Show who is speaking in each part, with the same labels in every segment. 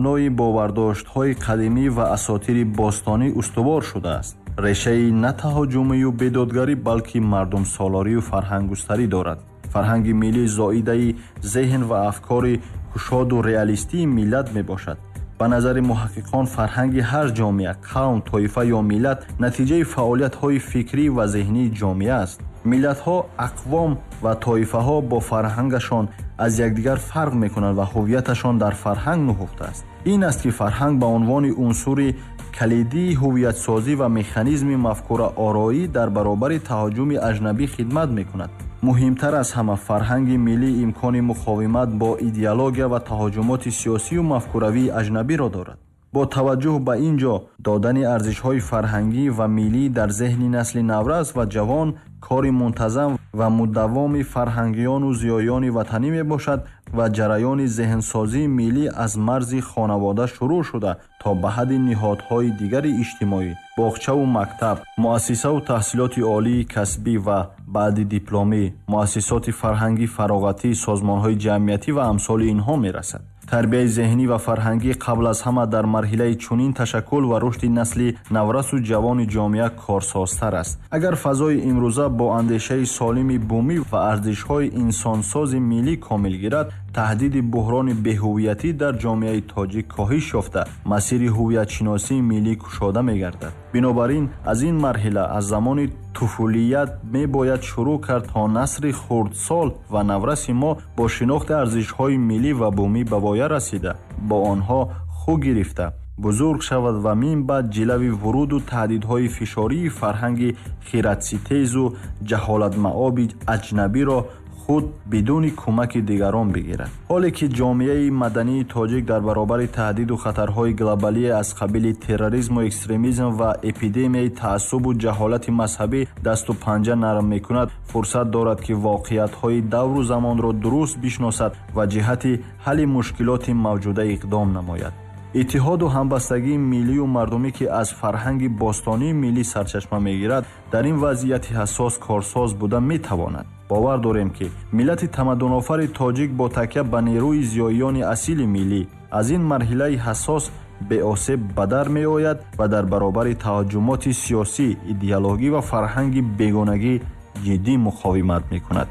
Speaker 1: мабнои бовардоштҳои қадимӣ ва асотири бостонӣ устувор шудааст. решаи на таҳоҷумию бедодгарӣ, балки мардумсолорию фарҳанггустарӣ дорад. фарҳанги миллӣ зоидаи зеҳн ва афкори кушоду реалистии миллат мебошад. ба назари муҳаққиқон фарҳанги ҳар ҷомеа, қавм, тоифа ё миллат натиҷаи фаъолиятҳои фикрӣ ва зеҳнии ҷомеа аст. миллатҳо, ақвом ва тоифаҳо бо фарҳангашон аз якдигар фарқ мекунанд ва ҳувияташон дар фарҳанг нуҳуфтааст. ин аст ки фарҳанг ба унвони унсури калидии ҳувиятсозӣ ва механизми мафкураороӣ дар баробари таҳоҷуми аҷнабӣ хидмат мекунад. муҳимтар аз ҳама, фарҳанги миллӣ имкони муқовимат бо идеология ва таҳоҷумоти сиёсию мафкуравии аҷнабиро дорад. бо таваҷҷӯҳ ба ин ҷо, додани арзишҳои фарҳангӣ ва миллӣ дар зеҳни насли наврас ва ҷавон кори мунтазам ва муддавоми фарҳангиёну зиёёни ватанӣ мебошад ва ҷараёни зеҳнсозии миллӣ аз марзи хонавода шурӯъ шуда то ба ҳадди ниҳодҳои дигари иҷтимоӣ, боғчаву мактаб, муассисаву таҳсилоти олии касбӣ ва баъди дипломӣ, муассисоти фарҳангӣ фароғатӣ, созмонҳои ҷамъиятӣ ва амсоли инҳо мерасад. тарбияи зеҳнӣ ва фарҳангӣ қабл аз ҳама дар марҳилаи чунин ташаккул ва рушди насли наврасу ҷавони ҷомеа корсозтар аст. агар фазои имрӯза бо андешаи солими бумӣ ва арзишҳои инсонсози миллӣ комил гирад, таҳдиди буҳрони беҳувиятӣ дар ҷомеаи тоҷик коҳиш ёфта, масири ҳувиятшиносии миллӣ кушода мегардад. бинобар ин аз ин марҳила аз замони туфулият мебояд шурӯъ кард то насли хурдсол ва навраси мо бо шинохти арзишҳои миллӣ ва бумӣ ба воя расида, бо онҳо ху гирифта, бузург шавад ва мин баъд ҷилави вуруду таҳдидҳои фишории фарҳанги хиратситезу ҷаҳолатмаоби аҷнабиро худ бидуни кӯмаки дигарон бигирад. ҳоле ки ҷомеаи мадании тоҷик дар баробари таҳдиду хатарҳои глобалӣ аз қабили терроризму экстремизм ва эпидемияи таассубу ҷаҳолати мазҳабӣ дасту панҷа нарм мекунад, фурсат дорад ки воқеиятҳои давру замонро дуруст бишносад ва ҷиҳати ҳалли мушкилоти мавҷуда иқдом намояд. иттиҳоду ҳамбастагии миллию мардумӣ ки аз фарҳанги бостонии миллӣ сарчашма мегирад, дар ин вазъияти ҳассос корсоз буда метавонад. бовар дорем ки миллати тамаддунофари тоҷик бо такя ба нерӯи зиёёни асили миллӣ аз ин марҳилаи ҳассос беосеб ба дар меояд ва дар баробари таҳоҷумоти сиёсӣ, идеологӣ ва фарҳанги бегонагӣ ҷиддӣ муқовимат мекунад.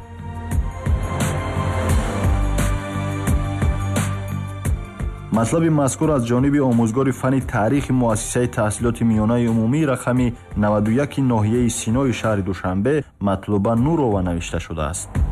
Speaker 1: матлаби мазкур аз ҷониби омӯзгори фанни таърихи муассисаи таҳсилоти миёнаи умумии рақами 91 ноҳияи Синои шаҳри Душанбе Матлуба Нурова навишта шудааст.